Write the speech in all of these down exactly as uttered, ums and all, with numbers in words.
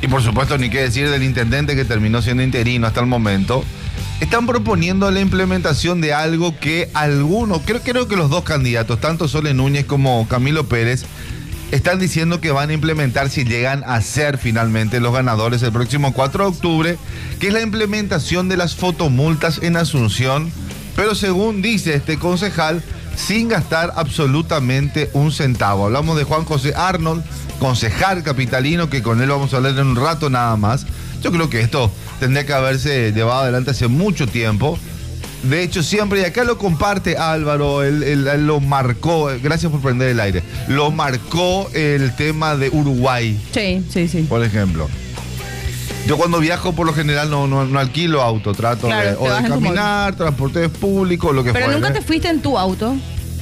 y por supuesto ni qué decir del intendente que terminó siendo interino hasta el momento, están proponiendo la implementación de algo que algunos, creo, creo que los dos candidatos, tanto Sole Núñez como Camilo Pérez, están diciendo que van a implementar si llegan a ser finalmente los ganadores el próximo cuatro de octubre, que es la implementación de las fotomultas en Asunción, pero según dice este concejal, sin gastar absolutamente un centavo. Hablamos de Juan José Arnold, concejal capitalino, que con él vamos a hablar en un rato nada más. Yo creo que esto tendría que haberse llevado adelante hace mucho tiempo. De hecho, siempre, y acá lo comparte Álvaro, él, él, él lo marcó, gracias por prender el aire, lo marcó el tema de Uruguay. Sí, sí, sí. Por ejemplo. Yo cuando viajo por lo general no, no, no alquilo auto, trato claro, de, o de caminar, transporte público, lo que fuera. Pero nunca te fuiste en tu auto.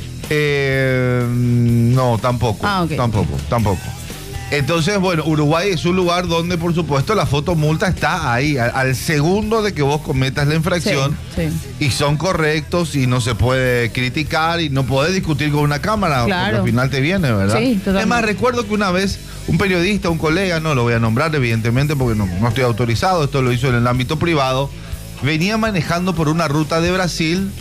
Eh, no, tampoco. Ah, ok. Tampoco, tampoco. Entonces, bueno, Uruguay es un lugar donde, por supuesto, la fotomulta está ahí, al, al segundo de que vos cometas la infracción. Sí, sí. Y son correctos y no se puede criticar y no podés discutir con una cámara, claro. porque al final te viene, ¿verdad? Sí, totalmente. Es más, recuerdo que una vez un periodista, un colega, no lo voy a nombrar evidentemente porque no, no estoy autorizado, esto lo hizo en el ámbito privado, venía manejando por una ruta de Brasil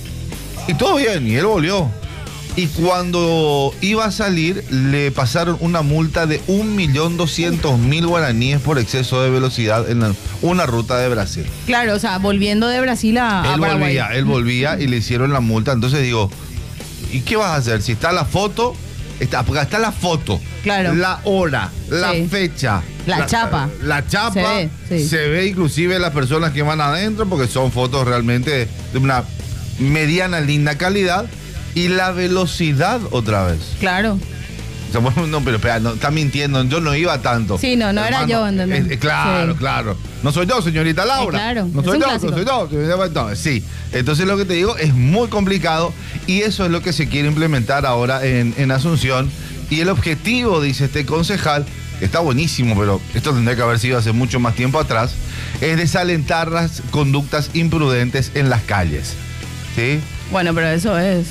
y todo bien, y él volvió. Y cuando iba a salir, le pasaron una multa de un millón doscientos mil guaraníes por exceso de velocidad en la, una ruta de Brasil. Claro, o sea, volviendo de Brasil a, a él Paraguay. volvía, él volvía y le hicieron la multa. Entonces digo, ¿y qué vas a hacer? Si está la foto, está, porque está la foto, claro. la hora, la sí. fecha. La, la chapa. La chapa. Se ve, sí. se ve inclusive las personas que van adentro, porque son fotos realmente de una mediana, linda calidad. Y la velocidad otra vez. Claro. O sea, bueno, no, pero espera, no, está mintiendo, yo no iba tanto. Sí, no, no hermano, era yo, ¿entendés? Eh, eh, claro, sí. claro. No soy yo, señorita Laura. Eh, claro. No soy yo, no soy yo. No, sí. Entonces lo que te digo es muy complicado y eso es lo que se quiere implementar ahora en, en Asunción. Y el objetivo, dice este concejal, que está buenísimo, pero esto tendría que haber sido hace mucho más tiempo atrás, es desalentar las conductas imprudentes en las calles. ¿Sí? Bueno, pero eso es...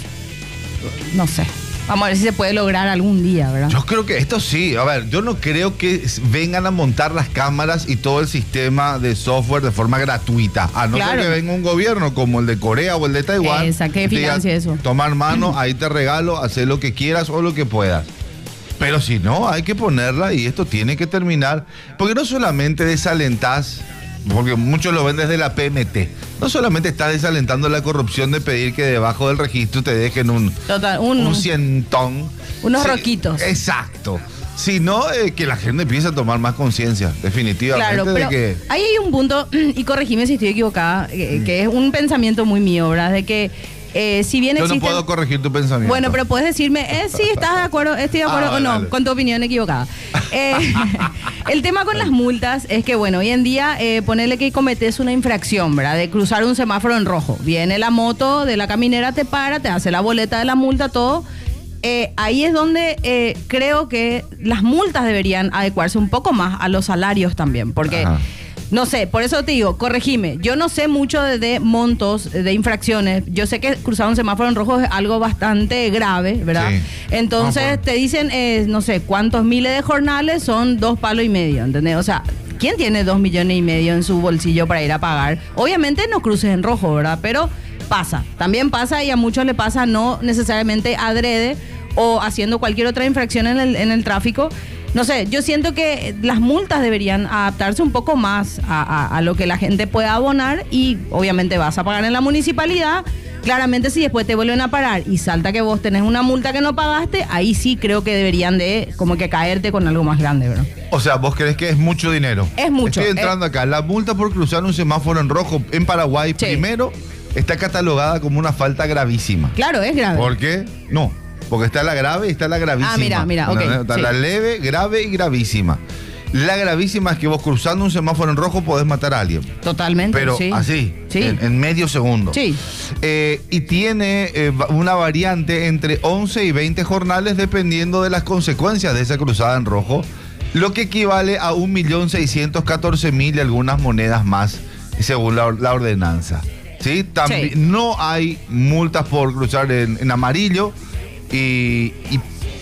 No sé. Vamos a ver si se puede lograr algún día, ¿verdad? Yo creo que esto sí. A ver, yo no creo que vengan a montar las cámaras y todo el sistema de software de forma gratuita. A no ser claro. que venga un gobierno como el de Corea o el de Taiwán. Esa, que financia eso. Tomar mano, ahí te regalo, hacer lo que quieras o lo que puedas. Pero si no, hay que ponerla y esto tiene que terminar. Porque no solamente desalentás, porque muchos lo ven desde la P M T. No solamente estás desalentando la corrupción de pedir que debajo del registro te dejen un, Total, un, un cientón. Unos sí, roquitos. Exacto. Sino eh, que la gente empiece a tomar más conciencia, definitivamente. Claro, de pero que... ahí hay un punto, y corregime si estoy equivocada, que, que es un pensamiento muy mío, ¿verdad? De que eh, si bien Yo existen... no puedo corregir tu pensamiento. Bueno, pero puedes decirme, eh, sí, estás de acuerdo, estoy de acuerdo Ah, o no, dale. con tu opinión equivocada. Eh, el tema con las multas es que, bueno, hoy en día, eh, ponerle que cometes una infracción, ¿verdad? De cruzar un semáforo en rojo. Viene la moto de la caminera, te para, te hace la boleta de la multa, todo. Eh, ahí es donde eh, creo que las multas deberían adecuarse un poco más a los salarios también, porque... Ajá. No sé, por eso te digo, corregime. Yo no sé mucho de, de montos, de infracciones. Yo sé que cruzar un semáforo en rojo es algo bastante grave, ¿verdad? Sí. Entonces No, por... te dicen, eh, no sé, cuántos miles de jornales son dos palos y medio, ¿entendés? O sea, ¿quién tiene dos millones y medio en su bolsillo para ir a pagar? Obviamente no cruces en rojo, ¿verdad? Pero pasa. También pasa y a muchos le pasa no necesariamente adrede o haciendo cualquier otra infracción en el, en el tráfico. No sé, yo siento que las multas deberían adaptarse un poco más a, a, a lo que la gente pueda abonar y obviamente vas a pagar en la municipalidad. Claramente si después te vuelven a parar y salta que vos tenés una multa que no pagaste, ahí sí creo que deberían de como que caerte con algo más grande, ¿verdad? O sea, ¿vos crees que es mucho dinero? Es mucho. Estoy entrando es... acá. La multa por cruzar un semáforo en rojo en Paraguay, sí. primero, está catalogada como una falta gravísima. Claro, es grave. ¿Por qué? No. Porque está la grave y está la gravísima. Ah, mira, mira, ok. Está sí. la leve, grave y gravísima. La gravísima es que vos cruzando un semáforo en rojo podés matar a alguien. Totalmente, Pero sí. así, sí. En, en medio segundo. Sí. Eh, y tiene eh, una variante entre once y veinte jornales dependiendo de las consecuencias de esa cruzada en rojo, lo que equivale a un millón seiscientos catorce mil y algunas monedas más, según la, la ordenanza. ¿Sí? También, sí. No hay multas por cruzar en, en amarillo. Y, y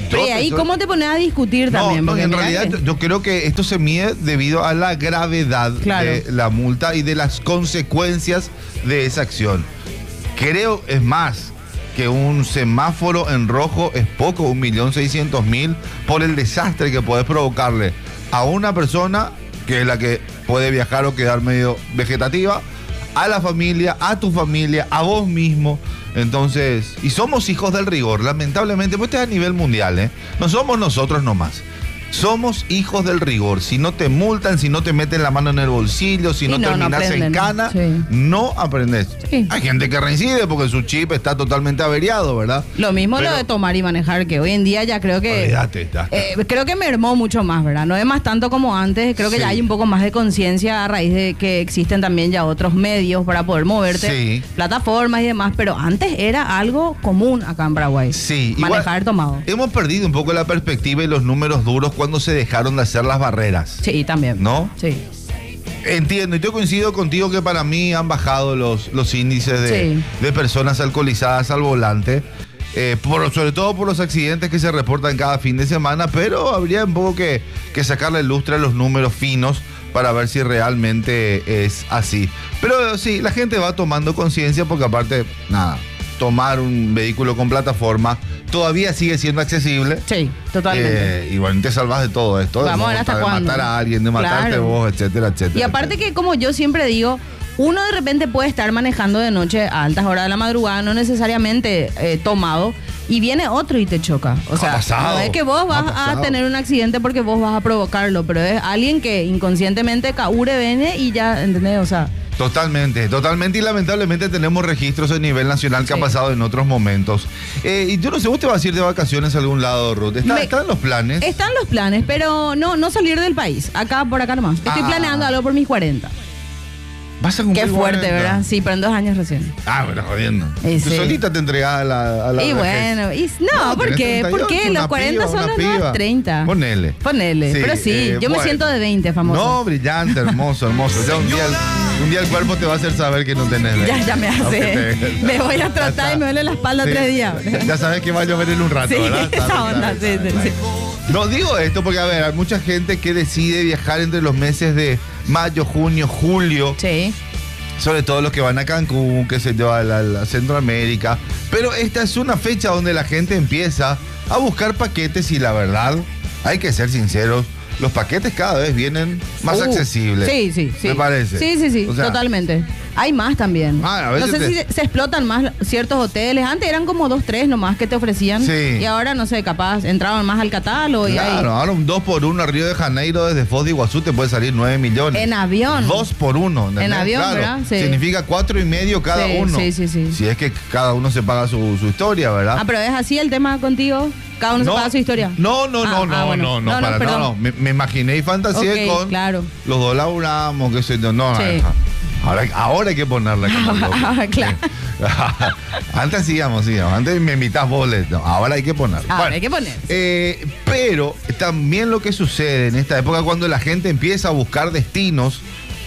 Pero Yo ahí, te- ¿cómo te pones a discutir No, también? no, Porque en mira realidad que- yo, yo creo que esto se mide debido a la gravedad Claro. de la multa y de las consecuencias de esa acción. Creo, es más, que un semáforo en rojo es poco, un millón seiscientos mil, por el desastre que puedes provocarle a una persona, que es la que puede viajar o quedar medio vegetativa, a la familia, a tu familia, a vos mismo. Entonces, y somos hijos del rigor, lamentablemente, pues esto es a nivel mundial, ¿eh? No somos nosotros nomás. Somos hijos del rigor. Si no te multan, si no te meten la mano en el bolsillo, si Y no, no, no terminas en aprenden. cana, Sí. no aprendes. Sí. Hay gente que reincide porque su chip está totalmente averiado, ¿verdad? Lo mismo Pero- lo de tomar y manejar, que hoy en día ya creo que... Olvídate, ya. eh, creo que mermó mucho más, ¿verdad? No es más tanto como antes. Creo que Sí. ya hay un poco más de conciencia a raíz de que existen también ya otros medios para poder moverte, Sí. plataformas y demás. Pero antes era algo común acá en Paraguay. Sí, igual- Manejar tomado. Hemos perdido un poco la perspectiva y los números duros cuando se dejaron de hacer las barreras. Sí, también. ¿No? Sí. Entiendo, y yo coincido contigo que para mí han bajado los, los índices de, Sí. de personas alcoholizadas al volante, eh, por, sobre todo por los accidentes que se reportan cada fin de semana, pero habría un poco que, que sacarle lustre a los números finos para ver si realmente es así. Pero sí, la gente va tomando conciencia porque aparte, nada, tomar un vehículo con plataforma todavía sigue siendo accesible. Sí, totalmente. Eh, y bueno, te salvas de todo esto. Vamos a de, ver hasta de cuándo. matar a alguien, de matarte Claro. vos, etcétera, etcétera. Y aparte que, como yo siempre digo, uno de repente puede estar manejando de noche a altas horas de la madrugada, no necesariamente eh, tomado, y viene otro y te choca. O Ha sea, pasado, no es que vos ha vas a pasado. tener un accidente porque vos vas a provocarlo, pero es alguien que inconscientemente caure, viene y ya, ¿entendés? O sea, Totalmente, totalmente. Y lamentablemente tenemos registros a nivel nacional que Sí. ha pasado en otros momentos. Eh, y yo no sé, vos te vas a ir de vacaciones a algún lado, Ruth. ¿Está, Me- ¿Están los planes? están los planes, pero no, no salir del país. Acá, por acá nomás. Estoy Ah. planeando algo por mis cuarenta. ¿Vas a cumplir Qué fuerte, cuarenta? ¿verdad? Sí, pero en dos años recién. Ah, bueno, jodiendo. Y Tú sí. solita te entregás a la, a la Y vejez. bueno, y, no, No, ¿por tenés qué? treinta y ¿Por ocho, qué? una Los cuarenta piba, son una los piba. nuevos treinta. Ponele. Ponele. Sí, Pero sí, eh, yo me bueno. siento de veinte, famoso. No, brillante, hermoso, hermoso. Ya un día, el, un día el cuerpo te va a hacer saber que no tenés veinte. Ya, ya me hace. Aunque te- Me voy a Ya tratar está. y me duele la espalda Sí. tres días. Ya, ya sabes que va a llover en un rato, Sí, ¿verdad? esa Sabes, onda, sabes, sí, sabes, sí, sabes. No digo esto porque, a ver, hay mucha gente que decide viajar entre los meses de mayo, junio, julio. Sí. Sobre todo los que van a Cancún, que se lleva a, la- a Centroamérica. Pero esta es una fecha donde la gente empieza a buscar paquetes y la verdad, hay que ser sinceros, los paquetes cada vez vienen más Uh, accesibles. Sí, sí, sí. ¿Me parece? Sí, sí, sí, O sea, totalmente. Hay más también. Ah, a veces no sé te- si se, se explotan más ciertos hoteles. Antes eran como dos, tres nomás que te ofrecían. Sí. Y ahora, no sé, capaz entraban más al catálogo. y hay- Claro, ahora un dos por uno a Río de Janeiro desde Foz de Iguazú te puede salir nueve millones. En avión. Dos por uno. ¿entendés? En avión, Claro, ¿verdad? Sí. Significa cuatro y medio cada Sí, uno. sí, sí, sí. Si es que cada uno se paga su, su historia, ¿verdad? Ah, pero es así el tema contigo. Cada uno se paga su historia. No, no, Ah, no, no, ah, bueno. no, no, No, no, para perdón. no, no. Me, me imaginé y fantaseé Ok, con claro. los dos laburamos, qué sé yo. No, Sí. ajá. ahora, ahora hay que ponerle como loco. Ah, claro. Antes sigamos, sigamos. Antes me invitas boles. No, ahora hay que ponerle. Ahora hay que poner. Eh, pero también lo que sucede en esta época cuando la gente empieza a buscar destinos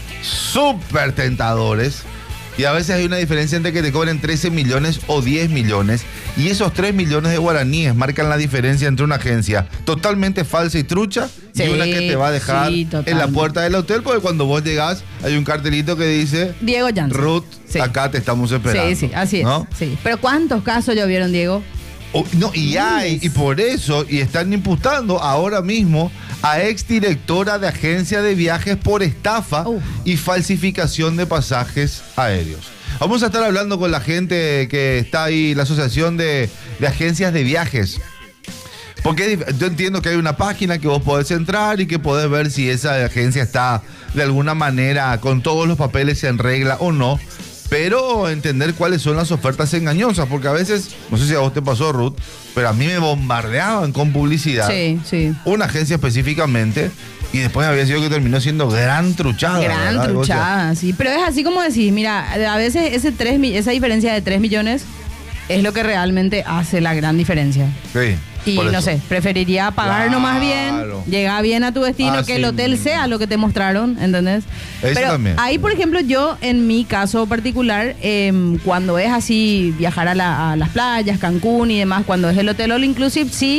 súper tentadores y a veces hay una diferencia entre que te cobren trece millones o diez millones y esos tres millones de guaraníes marcan la diferencia entre una agencia totalmente falsa y trucha Sí, y una que te va a dejar sí, en la totalmente. puerta del hotel porque cuando vos llegás hay un cartelito que dice Diego Janssen. Ruth, Sí. acá te estamos esperando. Sí, sí, así es. ¿no? Sí. Pero ¿cuántos casos ya vieron, Diego? Oh, no, y hay, y por eso, y están imputando ahora mismo a exdirectora de agencia de viajes por estafa Uf. y falsificación de pasajes aéreos. Vamos a estar hablando con la gente que está ahí, la Asociación de, de Agencias de Viajes. Porque es dif- yo entiendo que hay una página que vos podés entrar y que podés ver si esa agencia está de alguna manera con todos los papeles en regla o no. Pero entender cuáles son las ofertas engañosas, porque a veces, no sé si a vos te pasó, Ruth, pero a mí me bombardeaban con publicidad. Sí, sí. Una agencia específicamente, y después había sido que terminó siendo gran truchada. Gran ¿verdad? O sea, truchada, sí. Pero es así como decís, mira, a veces ese tres, mi- esa diferencia de tres millones es lo que realmente hace la gran diferencia. sí, Y por no eso. sé, preferiría pagar nomás bien, Claro. llegar bien a tu destino, Así que el hotel mismo. sea lo que te mostraron, ¿entendés? Eso Pero también. ahí, por ejemplo, yo, en mi caso particular, em, cuando es así, viajar a, la- a las playas, Cancún y demás, cuando es el hotel all inclusive, sí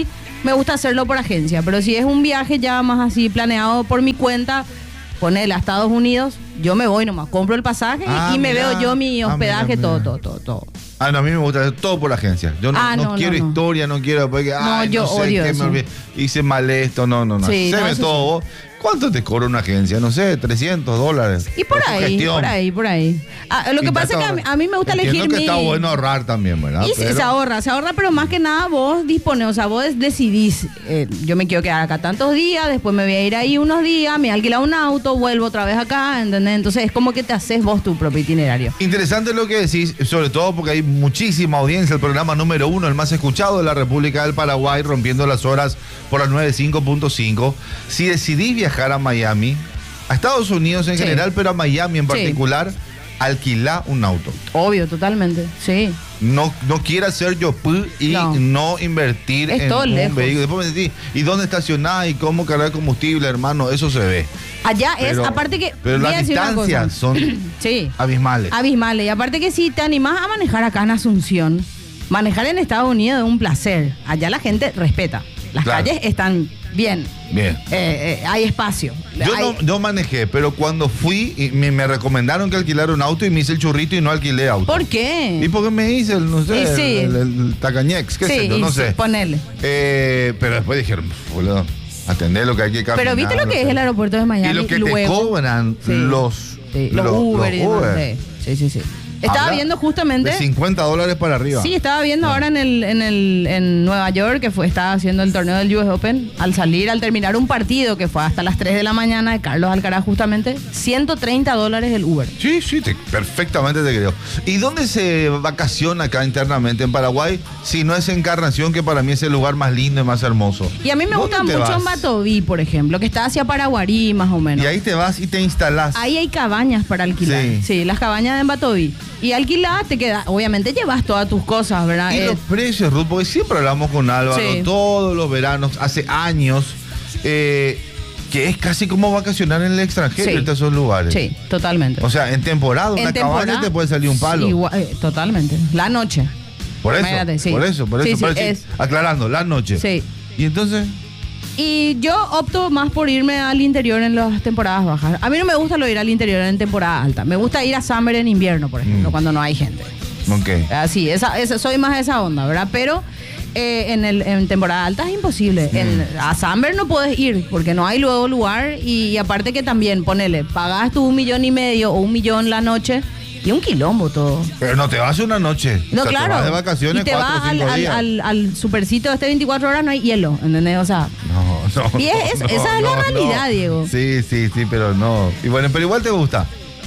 me gusta hacerlo por agencia, pero si es un viaje ya más así planeado por mi cuenta, ponele a Estados Unidos, yo me voy nomás, compro el pasaje Ah, y me mirá. veo yo mi Ah, hospedaje, mira, todo, mira. todo, todo, todo. Ah, no, a mí me gusta hacer todo por la agencia. Yo no, Ah, no no, quiero no, no. historia, no quiero porque, ay, yo no sé odio qué eso. me olvidé. Hice mal esto, no, no, no. Sí, no, Haceme eso todo vos. ¿Cuánto te cobra una agencia? No sé, trescientos dólares. Y por tu ahí, gestión. por ahí, por ahí. Ah, lo que Y pasa es que a mí, a mí me gusta entiendo elegir que mi... está bueno ahorrar también, ¿verdad? Y sí, Pero- se ahorra, se ahorra, pero más que nada vos dispones, o sea, vos decidís, eh, yo me quiero quedar acá tantos días, después me voy a ir ahí unos días, me alquilo un auto, vuelvo otra vez acá, ¿entendés? Entonces es como que te haces vos tu propio itinerario. Interesante lo que decís, sobre todo porque hay muchísima audiencia, el programa número uno, el más escuchado de la República del Paraguay, rompiendo las horas por las noventa y cinco punto cinco. Si decidís viajar a Miami, a Estados Unidos en Sí. general, pero a Miami en Sí. particular, alquilá un auto. Obvio, totalmente, sí. No, no quiera ser yo y no. No. invertir Es en todo un lejos. vehículo. Después me decís, ¿y dónde estacionás y cómo cargar combustible, hermano? Eso se ve. Allá Pero- es, aparte que... Pero voy a las decir una cosa. distancias son Sí. abismales. Abismales. Y aparte que si te animás a manejar acá en Asunción, manejar en Estados Unidos es un placer. Allá la gente respeta. Las Claro. calles están bien. Bien. Eh, eh, hay espacio. Yo Hay- no, yo manejé, pero cuando fui, y me, me recomendaron que alquilara un auto y me hice el churrito y no alquilé auto. ¿Por qué? ¿Y por qué me hice el, no sé, Y sí. el, el- el tacañex? ¿Qué sí, sé yo? y No sí, sé. ponele. Eh, pero después dijeron, boludo, atendé lo que hay que caminar. Pero viste lo que no es sé. el aeropuerto de Miami. Y lo que te luego, cobran Sí. los, sí, los, los- Uber los y demás, Uber. sí, sí, sí, sí. Estaba Habla viendo justamente. de cincuenta dólares para arriba. Sí, estaba viendo Ah. ahora en el, en el en Nueva York que fue estaba haciendo el torneo del U S Open, al salir, al terminar un partido que fue hasta las tres de la mañana de Carlos Alcaraz justamente, ciento treinta dólares el Uber. Sí, sí, te- perfectamente te creo. ¿Y dónde se vacaciona acá internamente en Paraguay? Si no es Encarnación, que para mí es el lugar más lindo y más hermoso. Y a mí me ¿Dónde gusta te mucho vas? Matoví, por ejemplo, que está hacia Paraguarí más o menos. Y ahí te vas y te instalás. Ahí hay cabañas para alquilar. Sí. Sí, las cabañas de Matoví. Y alquilás, te queda, obviamente llevas todas tus cosas, ¿verdad? Y Eh, los precios, Ruth, porque siempre hablamos con Álvaro Sí. todos los veranos, hace años, eh, que es casi como vacacionar en el extranjero, Sí. irte a esos lugares. sí, totalmente. O sea, en temporada, En una temporada, cabaña te puede salir un palo. sí, igual- eh, totalmente. La noche. por eso, imagínate, sí. por eso, por eso. Sí, sí, por eso, es- aclarando, la noche. Sí. Y entonces, Y yo opto más por irme al interior en las temporadas bajas. A mí no me gusta lo de ir al interior en temporada alta. Me gusta ir a Summer en invierno, por ejemplo, Mm. cuando no hay gente. ok. Así, esa, esa, soy más de esa onda, ¿verdad? Pero eh, en, el, en temporada alta es imposible. Mm. En, a Summer no puedes ir porque no hay luego lugar. Y, y aparte que también, ponele, pagas tú un millón y medio o un millón la noche y un quilombo todo. Pero no te vas una noche. No, o sea, claro. Te vas de vacaciones y te cuatro vas o al, cinco al, días. al, al supercito de este veinticuatro horas, no hay hielo, ¿entendés? O sea, No, no. Y es- no, esa es la no, realidad, no. Diego. Sí, sí, sí, pero no. Y bueno, pero igual te gusta.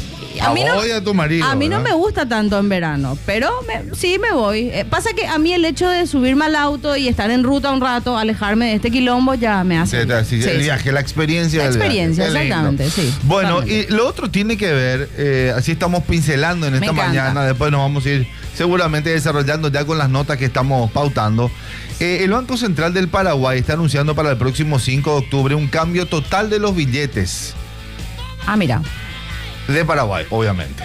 a mí no, vos y a tu marido, a mí no ¿verdad? me gusta tanto en verano, pero me- sí me voy. Eh, pasa que a mí el hecho de subirme al auto y estar en ruta un rato, alejarme de este quilombo, ya me hace. Sí, sí, Sí, el sí. viaje, la experiencia La del viaje. experiencia, Qué lindo. exactamente, sí, Bueno, totalmente. y lo otro tiene que ver, eh, así estamos pincelando en Me esta encanta. mañana, después nos vamos a ir seguramente desarrollando ya con las notas que estamos pautando. Eh, el Banco Central del Paraguay está anunciando para el próximo cinco de octubre un cambio total de los billetes Ah, mira. de Paraguay, obviamente.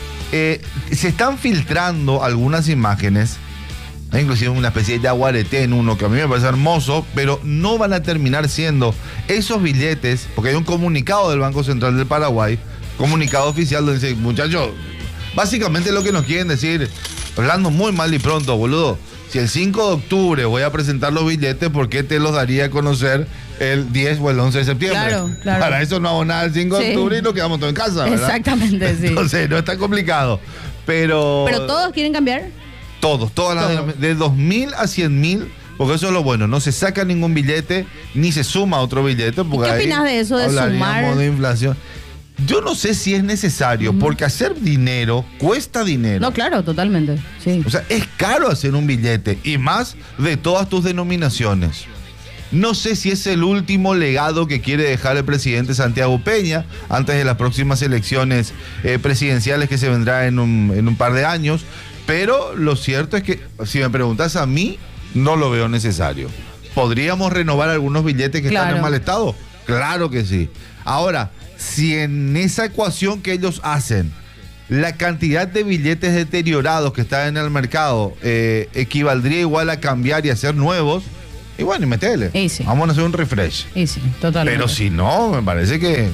Eh, se están filtrando algunas imágenes, hay inclusive una especie de jaguarete en uno que a mí me parece hermoso, pero no van a terminar siendo esos billetes, porque hay un comunicado del Banco Central del Paraguay, comunicado oficial donde dice, muchachos, básicamente lo que nos quieren decir, hablando muy mal y pronto, boludo, si el cinco de octubre voy a presentar los billetes, ¿por qué te los daría a conocer el diez o el once de septiembre? Claro, claro. Para eso no hago nada el cinco de Sí. octubre y nos quedamos todos en casa, ¿verdad? Exactamente, sí. Entonces, no es tan complicado. Pero. Pero todos quieren cambiar. Todos, todas las. Todos. De dos mil a cien mil, porque eso es lo bueno. No se saca ningún billete, ni se suma otro billete. Porque qué ahí opinas de eso, de hablaríamos sumar? de inflación. Yo no sé si es necesario, porque hacer dinero cuesta dinero. No, claro, totalmente. Sí. O sea, es caro hacer un billete, y más de todas tus denominaciones. No sé si es el último legado que quiere dejar el presidente Santiago Peña antes de las próximas elecciones eh, presidenciales que se vendrá en un, en un par de años, pero lo cierto es que, si me preguntas a mí, no lo veo necesario. ¿Podríamos renovar algunos billetes que están Claro. en mal estado? Claro que sí. Ahora, si en esa ecuación que ellos hacen, la cantidad de billetes deteriorados que están en el mercado eh, equivaldría igual a cambiar y hacer nuevos, y bueno, y metele. Y sí. Vamos a hacer un refresh. Y sí, totalmente. Pero si no, me parece que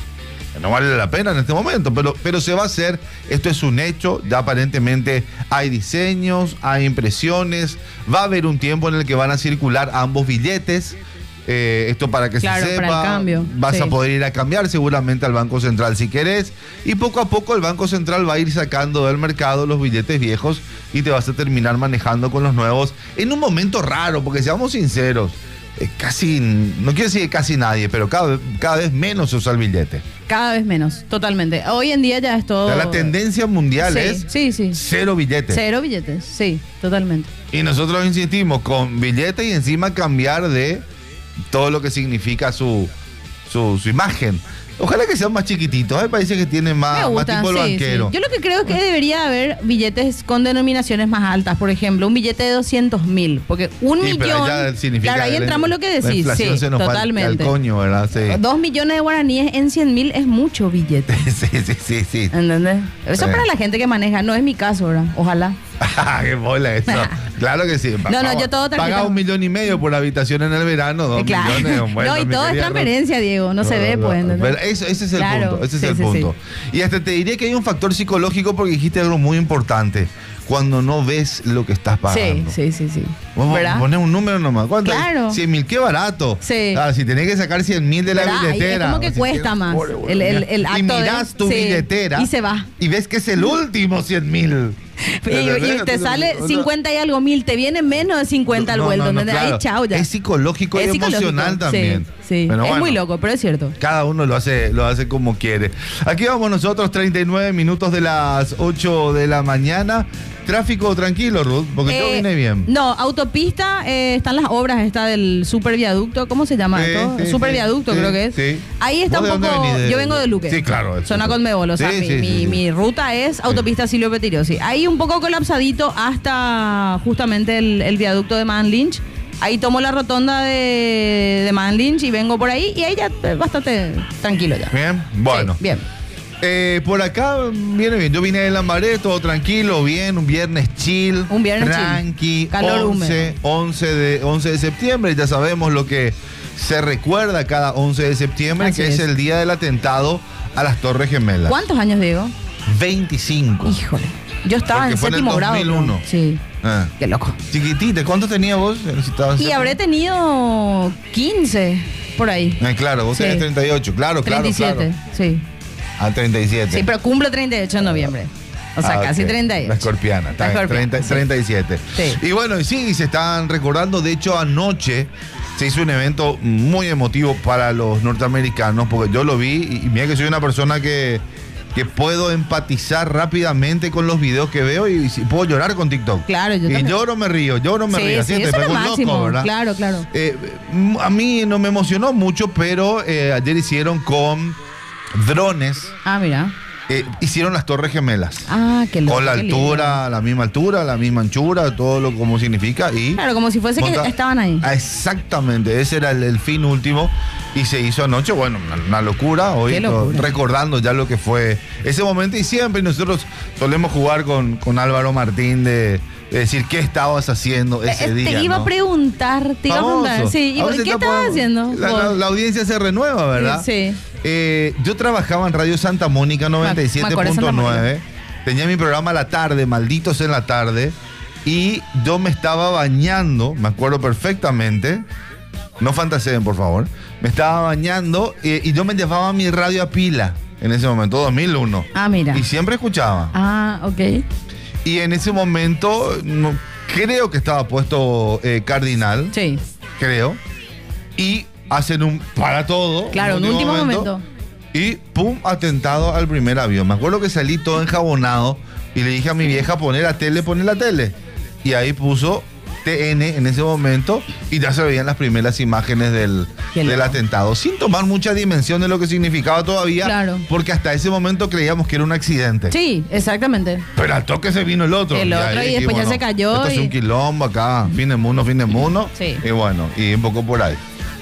no vale la pena en este momento, pero, pero se va a hacer, esto es un hecho, ya aparentemente hay diseños, hay impresiones, va a haber un tiempo en el que van a circular ambos billetes, eh, esto para que claro, se sepa, para el cambio, vas sí. a poder ir a cambiar seguramente al Banco Central si querés, y poco a poco el Banco Central va a ir sacando del mercado los billetes viejos y te vas a terminar manejando con los nuevos en un momento raro, porque seamos sinceros, Eh, casi, no quiero decir que casi nadie, pero cada, cada vez menos se usa el billete. Cada vez menos, totalmente. Hoy en día ya es todo... O sea, la tendencia mundial sí, es sí, sí. cero billetes. Cero billetes, sí, totalmente. Y nosotros insistimos con billetes y encima cambiar de todo lo que significa su, su, su imagen. Ojalá que sean más chiquititos. Hay países que tienen más, Me gustan, más tipo el sí, banquero. sí. Yo lo que creo es que debería haber billetes con denominaciones más altas. Por ejemplo, un billete de doscientos mil. Porque un Sí, pero millón... allá significa Claro, ahí la- entramos lo que la decís. inflación Sí, se nos va al- totalmente. al coño, ¿verdad? Sí. Dos millones de guaraníes en cien mil es mucho billete. sí, sí, sí, sí. ¿Entendés? Eso Sí. es para la gente que maneja. No es mi caso, ¿verdad? Ojalá. ¡Qué bola eso! Claro que sí. No, no, yo todo Paga tarjeta. un millón y medio por habitación en el verano, dos Eh, claro. millones. Bueno, no, y mi todo es querida transferencia, Diego. No, se ve, pues. ¿entendés? Pero eso- ese es el Claro, punto. Ese sí, es el sí, punto. Y hasta te diría que hay un factor psicológico porque dijiste algo muy importante. Cuando no ves lo que estás Sí, pagando. sí, sí, sí. Vamos a ¿Verdad? poner un número nomás. ¿Cuánto? Claro. cien mil, qué barato. Sí. Ah, si tenés que sacar cien mil de la ¿Verdad? Y es billetera. como que o si cuesta quieres, más pobre, el- el- el y acto de- mirás tu sí. billetera. Y se va. Y ves que es el último cien mil. Y, y te sale cincuenta y algo mil, te viene menos de cincuenta al No, vuelto. no, no, ¿entendés? claro. Ahí chau ya. Es psicológico Es y psicológico, emocional sí, también. Sí, Pero es bueno, muy loco, pero es cierto. cada uno lo hace, lo hace como quiere. Aquí vamos nosotros, treinta y nueve minutos de las ocho de la mañana. Tráfico tranquilo, Ruth, porque yo Eh, vine bien. No, autopista, eh, están las obras, está del superviaducto, ¿cómo se llama Sí, esto? sí, superviaducto sí, creo que es. sí. Ahí está ¿Vos un de poco, dónde venís? De- yo vengo de Luque. Sí, claro, eso. Zona Conmebol, o sea, Sí, mi, sí, mi- sí, sí. mi ruta es autopista Silvio Pettirossi. Ahí un poco colapsadito hasta justamente el, el viaducto de Man Lynch. Ahí tomo la rotonda de, de Man Lynch y vengo por ahí y ahí ya eh, bastante tranquilo ya. Bien, bueno. Sí, bien. Eh, por acá viene bien. Yo vine de Lambaré, todo tranquilo, bien, un viernes chill. Un viernes chill. tranqui, Calor once, once de, once de septiembre, ya sabemos lo que se recuerda cada once de septiembre, Así que es. es. el día del atentado a las Torres Gemelas. ¿Cuántos años, Diego? veinticinco. Híjole. Yo estaba Porque en fue en el séptimo grado. dos mil uno. ¿no? Sí. Ah. Qué loco. Chiquitita, ¿cuántos tenías vos? Estabas en Y habré séptimo. tenido quince por ahí. Ah, claro, vos Sí. tenés treinta y ocho, claro, claro, treinta y siete, claro. sí. Ah, treinta y siete. Sí, pero cumplo treinta y ocho en noviembre. O sea, Ah, casi ok. treinta y ocho. La escorpiana, está La bien, escorpiana, treinta, sí. treinta y siete. Sí. Y bueno, y sí, y se están recordando, de hecho anoche se hizo un evento muy emotivo para los norteamericanos, porque yo lo vi y, y mira que soy una persona que, que puedo empatizar rápidamente con los videos que veo y, y puedo llorar con TikTok. Claro, yo Y también. lloro, me río, lloro, me Sí, río. sí, Así te eso es pego lo un máximo. loco, ¿verdad? Claro, claro. Eh, mm, a mí no me emocionó mucho, pero eh, ayer hicieron con drones, Ah, mira. eh, hicieron las Torres Gemelas. Ah, qué loco. Con la qué lindo. altura, la misma altura, la misma anchura, todo lo como significa y Claro, como si fuese monta- que estaban ahí. Ah, exactamente, ese era el, el fin último y se hizo anoche, bueno, una, una locura, hoy Qué locura. to- recordando ya lo que fue ese momento y siempre nosotros solemos jugar con, con Álvaro Martín de, de decir qué estabas haciendo ese Eh, día. te iba ¿no? a preguntar, te iba a preguntar. Famoso. Sí, y- A veces ¿qué está estabas por- haciendo? La, la- vos? la audiencia se renueva, ¿verdad? Sí. Eh, yo trabajaba en Radio Santa Mónica noventa y siete Me acuerdo de punto Santa nueve. Tenía mi programa a la tarde, Malditos en la tarde. Y yo me estaba bañando, me acuerdo perfectamente. No fantaseen, por favor. Me estaba bañando eh, y yo me llevaba mi radio a pila en ese momento, dos mil uno. Ah, mira. Y siempre escuchaba. Ah, ok. Y en ese momento, no, creo que estaba puesto eh, Cardinal. Sí. Creo. Y hacen un para todo. Claro, un último momento. Y pum, atentado al primer avión. Me acuerdo que salí todo enjabonado y le dije a mi vieja poner la tele, poner la tele. Y ahí puso T N en ese momento y ya se veían las primeras imágenes del, Qué del loco. atentado, sin tomar mucha dimensión de lo que significaba todavía, Claro. porque hasta ese momento creíamos que era un accidente. Sí, exactamente. Pero al toque se vino el otro. El otro, ahí y después ya se cayó Esto es y- un quilombo acá, fin de mundo, fin de mundo. Sí. Y bueno, y un poco por ahí.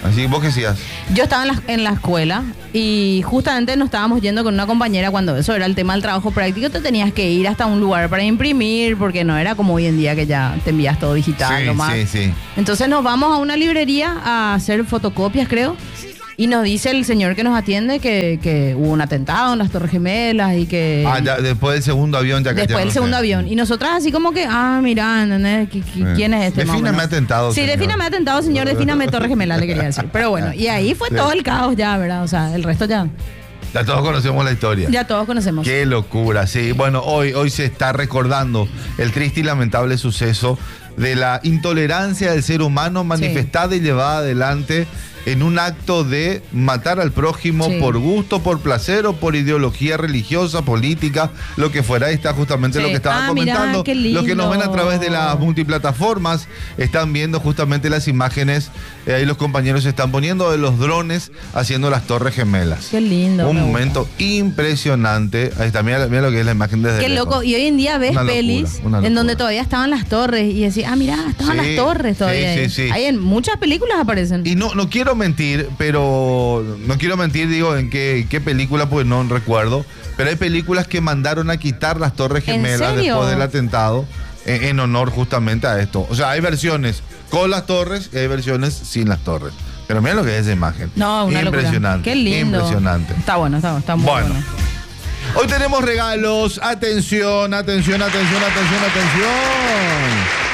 Así, ¿vos qué hacías? Yo estaba en la, en la escuela y justamente nos estábamos yendo con una compañera cuando eso era el tema del trabajo práctico. Te tenías que ir hasta un lugar para imprimir porque no era como hoy en día que ya te envías todo digital Sí, nomás. sí, sí. Entonces nos vamos a una librería a hacer fotocopias, creo. Y nos dice el señor que nos atiende que, que hubo un atentado en las Torres Gemelas y que... Ah, ya, después del segundo avión ya Después cacharon del segundo ustedes. avión. Y nosotras así como que, ah, mira, ¿entendés? ¿Qui- qui- Eh. ¿Quién es este? más o Defíname menos? atentado, Sí, señor. defíname atentado, señor, defíname Torres Gemelas, le quería decir. Pero bueno, y ahí fue Sí. todo el caos ya, ¿verdad? O sea, el resto ya, Ya todos conocemos la historia. ya todos conocemos. Qué locura, sí. Bueno, hoy, hoy se está recordando el triste y lamentable suceso de la intolerancia del ser humano manifestada y llevada adelante en un acto de matar al prójimo Sí. por gusto, por placer o por ideología religiosa, política, lo que fuera. Ahí está justamente Sí. lo que estaba Ah, mirá, comentando. qué Los que nos ven a lindo. través de las multiplataformas están viendo justamente las imágenes. eh, ahí los compañeros se están poniendo de los drones haciendo las Torres Gemelas. Qué lindo. Un me gusta. momento impresionante. Ahí está, mira, mira lo que es la imagen desde Qué lejos. loco. Y hoy en día ves Una locura, pelis una en locura. donde todavía estaban las torres y decís, ah, mira, estaban Sí, las torres todavía. sí, ahí. sí, sí. Ahí en muchas películas aparecen. Y no, no quiero mentir, pero no quiero mentir, digo, en qué, qué película, pues no recuerdo. Pero hay películas que mandaron a quitar las Torres ¿En Gemelas serio? después del atentado en, en honor justamente a esto. O sea, hay versiones con las torres y hay versiones sin las torres. Pero mira lo que es esa imagen. No, una Impresionante. locura. Qué lindo. Impresionante. Está bueno, está, está muy Bueno. bueno. Hoy tenemos regalos. Atención, atención, atención, atención, atención.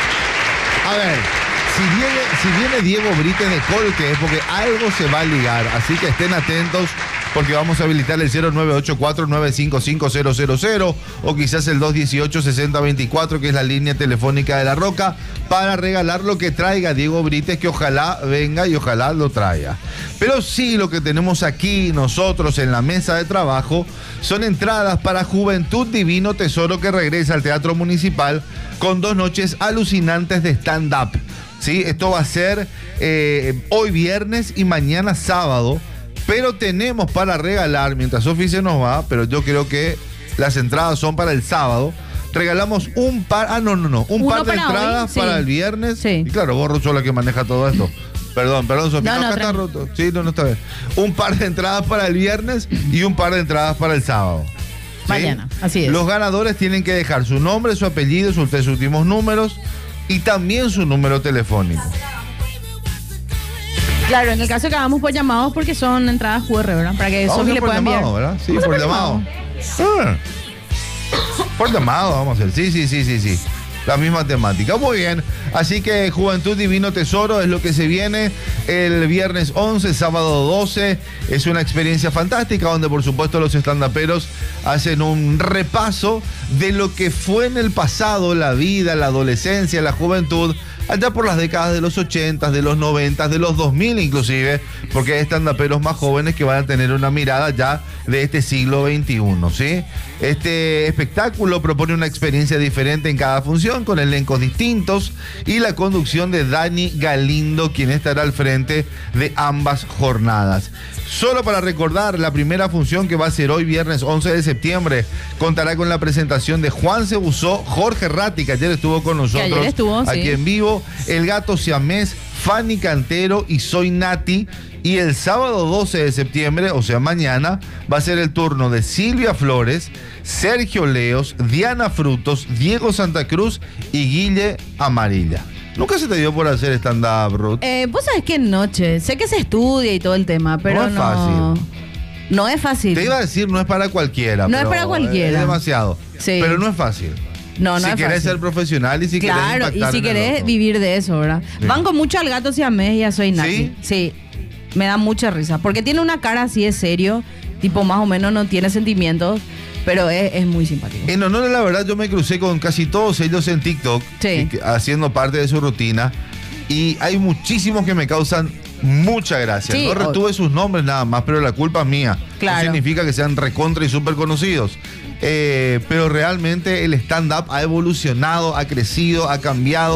A ver, si viene, si viene Diego Brites de Colque es porque algo se va a ligar. Así que estén atentos porque vamos a habilitar el cero nueve ocho cuatro nueve cinco cinco cero cero cero o quizás el dos uno ocho seis cero dos cuatro, que es la línea telefónica de La Roca, para regalar lo que traiga Diego Brites, que ojalá venga y ojalá lo traiga. Pero sí, lo que tenemos aquí nosotros en la mesa de trabajo son entradas para Juventud Divino Tesoro, que regresa al Teatro Municipal con dos noches alucinantes de stand-up. ¿Sí? Esto va a ser eh, hoy viernes y mañana sábado, pero tenemos para regalar, mientras Sofi se nos va, pero yo creo que las entradas son para el sábado. Regalamos un par, ah, no, no, no, un Uno par de para entradas hoy, sí. para el viernes. Sí. Y claro, vos, Rucho, la que maneja todo esto. Perdón, perdón, Sofía. No, No, no, acá está tranqui. roto. Sí, no, no está bien. Un par de entradas para el viernes y un par de entradas para el sábado. ¿Sí? Mañana, así es. Los ganadores tienen que dejar su nombre, su apellido, sus tres últimos números y también su número telefónico. Claro, en el caso que hagamos por llamados porque son entradas Q R, ¿verdad? Para que Vamos a Sofi hacer le por pueda enviar. llamado, ¿verdad? Sí, Vamos a por hacer llamado. Ah. Por llamado vamos a hacer. Sí, sí, sí, sí, sí. La misma temática. Muy bien. Así que Juventud Divino Tesoro es lo que se viene el viernes once, sábado doce. Es una experiencia fantástica donde por supuesto los estandaperos hacen un repaso de lo que fue en el pasado, la vida, la adolescencia, la juventud, allá por las décadas de los ochenta, de los noventa, de los dos mil inclusive, porque hay estandaperos más jóvenes que van a tener una mirada ya de este siglo veintiuno, ¿sí? Este espectáculo propone una experiencia diferente en cada función, con elencos distintos y la conducción de Dani Galindo, quien estará al frente de ambas jornadas. Solo para recordar, la primera función, que va a ser hoy viernes once de septiembre, contará con la presentación de Juan Cebuzó, Jorge Ratti, que ayer estuvo con nosotros ayer estuvo, aquí sí. en vivo, El Gato Siamés, Fanny Cantero y Soy Nati. Y el sábado doce de septiembre, o sea mañana, va a ser el turno de Silvia Flores, Sergio Leos, Diana Frutos, Diego Santa Cruz y Guille Amarilla. ¿Nunca se te dio por hacer stand-up, Ruth? Eh, Vos sabés qué noche. Sé que se estudia y todo el tema, pero No no. es fácil. No es fácil. Te iba a decir, no es para cualquiera. No es pero para cualquiera. Es demasiado. Sí. Pero no es fácil. No, no si es querés fácil. ser profesional y si querés Claro, y impactar si en el querés otro. vivir de eso, ¿verdad? Sí. Banco mucho al Gato Siamés y a Soy Nati. ¿Sí? Sí. Me da mucha risa. Porque tiene una cara así de serio. Tipo, más o menos no tiene sentimientos. Pero es, es muy simpático. En honor a la verdad, yo me crucé con casi todos ellos en TikTok, Sí. y que- haciendo parte de su rutina. Y hay muchísimos que me causan mucha gracia. Sí, no retuve sus nombres nada más, pero la culpa es mía. Claro. No significa que sean recontra y súper conocidos. Eh, pero realmente el stand-up ha evolucionado, ha crecido, ha cambiado,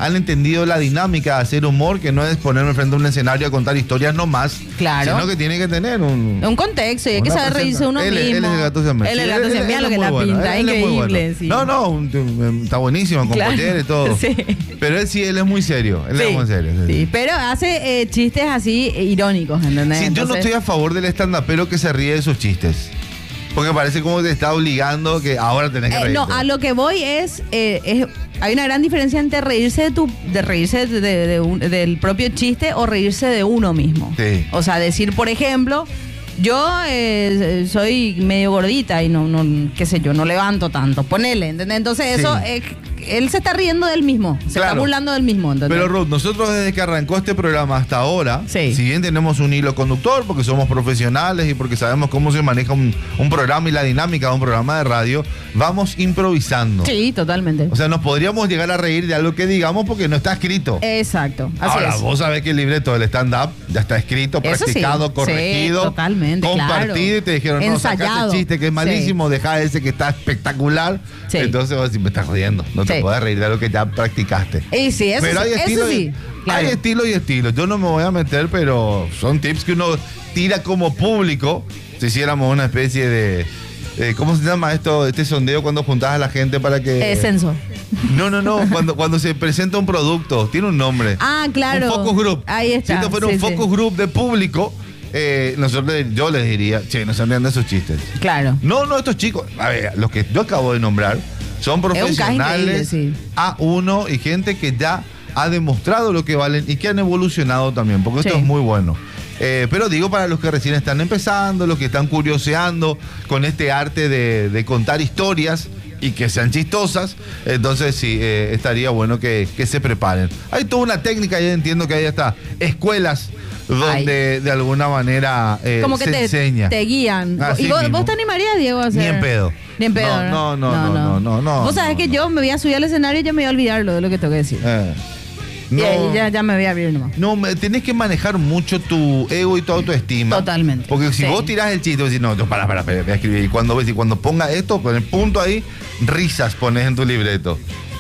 han entendido la dinámica de hacer humor, que no es ponerme frente a un escenario a contar historias nomás, claro, sino que tiene que tener un, un contexto y hay que saber reírse uno él, mismo. Él es el gato Siamés. Él es el gato Sí, Siamés, él- lo él que es la muy bueno, pinta, él es muy increíble. bueno. Sí. No, no, un- un- está buenísimo, con Claro. poder y todo. Sí. Pero él sí, él es muy serio. Él Sí, es muy serio. sí, sí, sí. pero hace eh, chistes así eh, irónicos, ¿entendés? Sí, yo no Entonces- estoy a favor del stand-upero que se ríe de sus chistes. Porque parece como te está obligando que ahora tenés que Eh, reírte. no, a lo que voy es, eh, es- hay una gran diferencia entre reírse de tu, de reírse de, de- de un- del propio chiste o reírse de uno mismo. Sí. O sea, decir, por ejemplo, yo eh, soy medio gordita y no, no, qué sé yo, no levanto tanto. Ponele, ¿entendés? Entonces Sí. eso, eh, él se está riendo del mismo, se está Claro. burlando del mismo, ¿entendés? Pero Ruth, nosotros desde que arrancó este programa hasta ahora, Sí. si bien tenemos un hilo conductor, porque somos profesionales y porque sabemos cómo se maneja un, un programa y la dinámica de un programa de radio, vamos improvisando. Sí, totalmente. O sea, nos podríamos llegar a reír de algo que digamos porque no está escrito. Exacto, así Ahora, es. vos sabés que el libreto del stand-up ya está escrito, Eso sí, practicado, sí, corregido, totalmente, compartido claro. y te dijeron, no, sacá Ensayado. ese chiste que es malísimo, dejá ese que está espectacular. Sí. Entonces vos decís, me estás jodiendo, no te Sí. podés reír de algo que ya practicaste. Y sí, eso, Pero hay sí, estilo, eso y, sí, claro. hay estilo y estilo. Yo no me voy a meter, pero son tips que uno tira como público. Si hiciéramos una especie de, eh, ¿cómo se llama esto? Este sondeo cuando juntás a la gente para que. Eh, censo. No, no, no. Cuando, cuando se presenta un producto, tiene un nombre. Ah, claro. Un focus group. Ahí está, Si esto fuera sí, un sí. focus group de público, eh, nosotros, yo les diría, che, no se rían de esos chistes. Claro. No, no, estos chicos, a ver, los que yo acabo de nombrar, son Es un caso profesionales increíble, sí. A uno y gente que ya ha demostrado lo que valen y que han evolucionado también, porque esto Sí. es muy bueno. Eh, pero digo para los que recién están empezando, los que están curioseando con este arte de, de contar historias y que sean chistosas, entonces sí, eh, estaría bueno que, que se preparen. Hay toda una técnica, ya entiendo que hay hasta escuelas donde de alguna manera eh, Como que se te, enseña. te guían. Así ¿Y vos, mismo. vos te animarías, Diego, a hacer? Ni en pedo. Ni en pedo, No, ¿no? no, no, no, no, no, Vos sabés no, que no. yo me voy a subir al escenario y ya me voy a olvidar lo de lo que tengo que decir. Eh, Y no. ahí ya, ya me voy a abrir nomás. No, me- tenés que manejar mucho tu ego y tu autoestima. Totalmente. Porque si Sí. vos tirás el chiste, vos decís, no, yo, para, para, para, voy a escribir. Y cuando ves, y cuando ponga esto, con el punto ahí, risas pones en tu libreto.